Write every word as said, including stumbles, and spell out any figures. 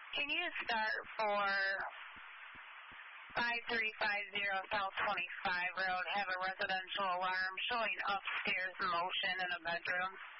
Can you start for five three five zero South twenty-five Road, have a residential alarm showing upstairs motion in a bedroom?